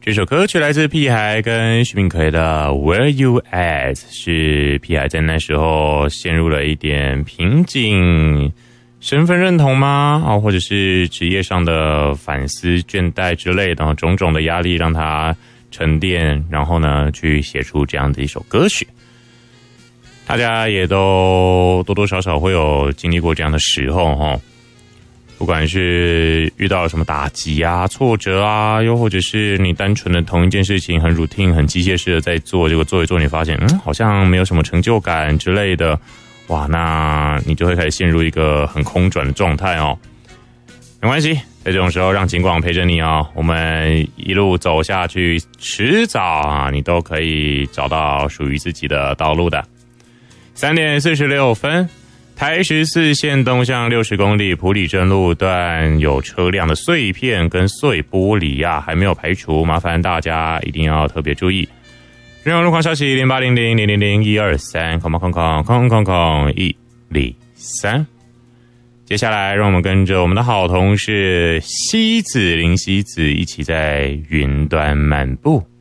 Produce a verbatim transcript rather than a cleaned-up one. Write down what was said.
这首歌曲来自屁孩跟许铭奎的 Where You At， 是屁孩在那时候陷入了一点瓶颈，身份认同吗？啊，或者是职业上的反思、倦怠之类的种种的压力让他沉淀，然后呢去写出这样的一首歌曲。大家也都多多少少会有经历过这样的时候齁，不管是遇到了什么打击啊、挫折啊，又或者是你单纯的同一件事情很 routine 很机械式的在做，结果做一做你发现嗯好像没有什么成就感之类的，哇，那你就会开始陷入一个很空转的状态哦。没关系，在这种时候让警广陪着你哦，我们一路走下去，迟早啊你都可以找到属于自己的道路的。三点四十六分，台十四线东向六十公里埔里镇路段有车辆的碎片跟碎玻璃啊，还没有排除，麻烦大家一定要特别注意。任何路况消息零八零零零零零一二三空空空空空空一零三。接下来让我们跟着我们的好同事西子林西子一起在云端漫步。